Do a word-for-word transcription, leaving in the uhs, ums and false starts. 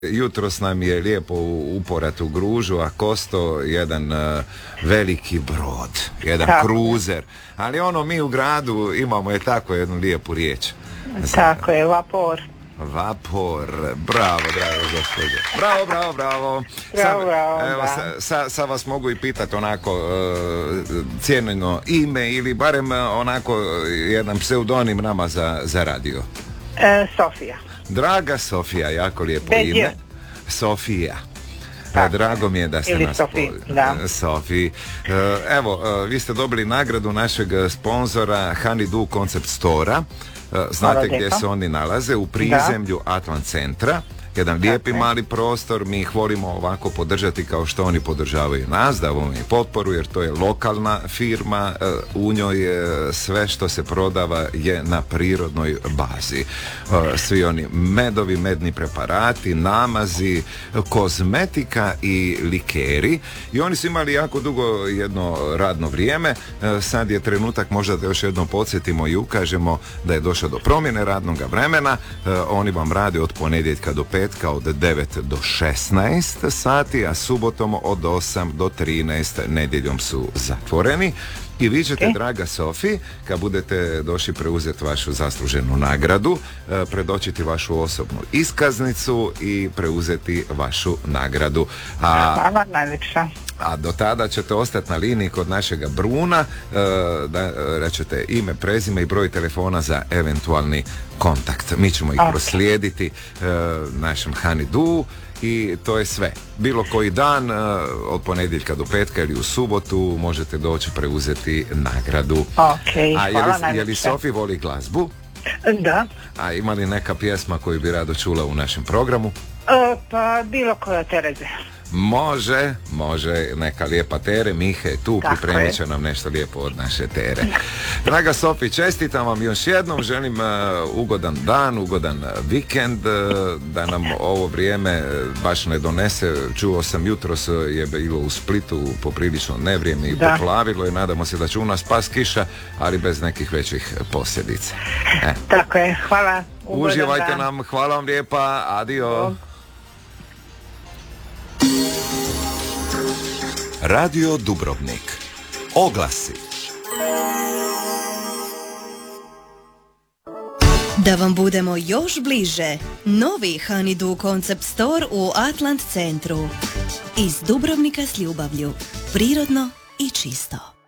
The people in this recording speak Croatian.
Jutros nam je lijepo uporat u Gružu, a Kosto jedan uh, veliki brod, jedan tako kruzer. Ali ono, mi u gradu imamo je tako jednu lijepu riječ. Tako je, vapor. Vapor, bravo, bravo gospođo. Bravo, bravo, bravo. Bravo, Sad, bravo, evo, da. sa, sa vas mogu i pitati onako uh, cijenjeno ime ili barem uh, onako jedan pseudonim nama za, za radio. E, Sofija. Draga Sofija, jako lijepo Bez ime. je. Sofija. Pa, drago mi je da ste Ili nas Sofi, po... da. Sofi. Evo, vi ste dobili nagradu našeg sponzora Honeydew Concept Store-a. Znate gdje se oni nalaze? U prizemlju da. Atlant centra. Jedan lijepi mali prostor, mi ih volimo ovako podržati kao što oni podržavaju nas, davamo im potporu jer to je lokalna firma, u njoj sve što se prodava je na prirodnoj bazi. Svi oni medovi, medni preparati, namazi, kozmetika i likeri i oni su imali jako dugo jedno radno vrijeme, sad je trenutak možda da još jednom podsjetimo i ukažemo da je došlo do promjene radnog vremena, oni vam rade od ponedjeljka do petka od devet do šesnaest sati, a subotom od osam do trinaest, nedjeljom su zatvoreni. I vi ćete, okay. draga Sofi, kad budete došli preuzeti vašu zasluženu nagradu, predočiti vašu osobnu iskaznicu i preuzeti vašu nagradu. A, Hvala najljepša. A do tada ćete ostati na liniji kod našega Bruna, da rećete ime, prezime i broj telefona za eventualni kontakt. Mi ćemo ih okay. proslijediti našem Honeydew. I to je sve. Bilo koji dan, od ponedjeljka do petka ili u subotu, možete doći preuzeti nagradu. Okay, a je li, je li Sofi voli glazbu? Da. A ima li neka pjesma koju bi rado čula u našem programu? E, pa bilo koja Tereze. Može, može, neka lijepa Tere, Mihe je tu, pripremit će nam nešto lijepo od naše Tere. Draga Sofi, čestitam vam još jednom, želim uh, ugodan dan, ugodan uh, vikend, uh, da nam ovo vrijeme uh, baš ne donese. Čuo sam jutros uh, je bilo u Splitu poprilično nevrijeme i da. poplavilo i nadamo se da će u nas pas kiša, ali bez nekih većih posljedica. E. Tako je, hvala. Ugodan Uživajte dan. nam, hvala vam lijepa, adio. Radio Dubrovnik. Oglasi. Da vam budemo još bliže, novi Honeydew Concept Store u Atlant centru. Iz Dubrovnika s ljubavlju. Prirodno i čisto.